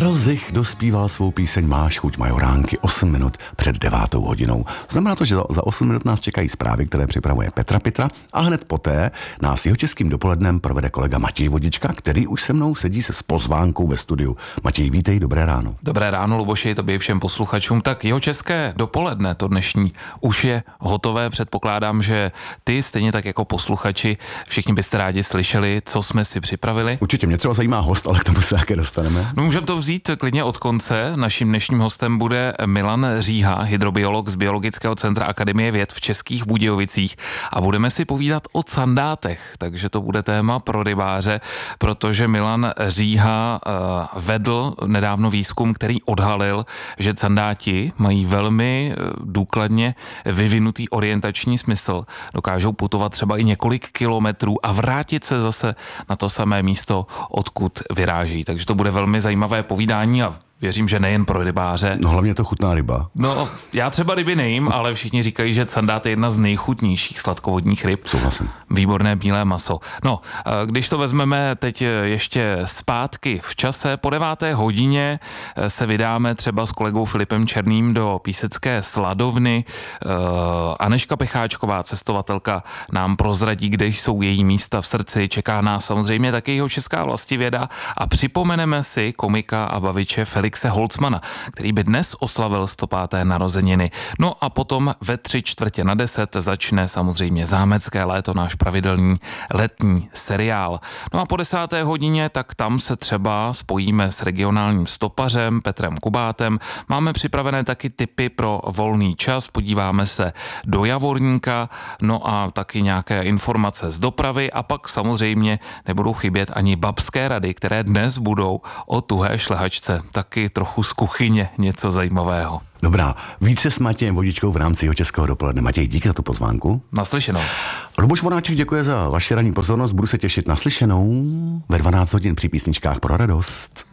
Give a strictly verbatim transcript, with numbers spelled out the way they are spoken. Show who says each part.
Speaker 1: Karel Zich dospíval svou píseň Máš chuť majoránky osm minut před devátou hodinou. Znamená to, že za, za osm minut nás čekají zprávy, které připravuje Petra Pitra a hned poté nás jeho českým dopolednem provede kolega Matěj Vodička, který už se mnou sedí se s pozvánkou ve studiu. Matěj, vítej, dobré ráno.
Speaker 2: Dobré ráno, Luboši, tobě všem posluchačům. Tak jeho české dopoledne, to dnešní, už je hotové. Předpokládám, že ty, stejně tak jako posluchači, všichni byste rádi slyšeli, co jsme si připravili.
Speaker 1: Určitě mě třeba zajímá host, ale k tomu se také dostaneme.
Speaker 2: No, můžeme to vzít klidně od konce. Naším dnešním hostem bude Milan Říha, hydrobiolog z Biologického centra Akademie věd v Českých Budějovicích a budeme si povídat o sandátech, takže to bude téma pro rybáře, protože Milan Říha uh, vedl nedávno výzkum, který odhalil, že sandáti mají velmi důkladně vyvinutý orientační smysl. Dokážou putovat třeba i několik kilometrů a vrátit se zase na to samé místo, odkud vyráží. Takže to bude velmi zajímavé povídání a věřím, že nejen pro rybáře.
Speaker 1: No hlavně to chutná ryba.
Speaker 2: No, já třeba ryby nejím, ale všichni říkají, že sandát je jedna z nejchutnějších sladkovodních ryb.
Speaker 1: Souhlasím.
Speaker 2: Výborné bílé maso. No, když to vezmeme teď ještě zpátky v čase, po deváté hodině se vydáme třeba s kolegou Filipem Černým do Písecké sladovny. Anežka Pecháčková, cestovatelka, nám prozradí, kde jsou její místa v srdci. Čeká nás samozřejmě taky jeho česká vlastivěda a připomeneme si komika a baviče Felixe Holcmana, který by dnes oslavil sto páté narozeniny. No a potom ve tři čtvrtě na deset začne samozřejmě Zámecké léto, náš pravidelný letní seriál. No a po desáté hodině, tak tam se třeba spojíme s regionálním stopařem Petrem Kubátem. Máme připravené taky tipy pro volný čas, podíváme se do Javorníka, no a taky nějaké informace z dopravy a pak samozřejmě nebudou chybět ani babské rady, které dnes budou o tuhé šlehačce. Taky trochu z kuchyně něco zajímavého.
Speaker 1: Dobrá, více s Matějem Vodičkou v rámci jeho českého dopoledne. Matěj, díky za tu pozvánku.
Speaker 2: Naslyšenou.
Speaker 1: Luboš Vonáček děkuje za vaši ranní pozornost, budu se těšit naslyšenou ve dvanáct hodin při písničkách pro radost.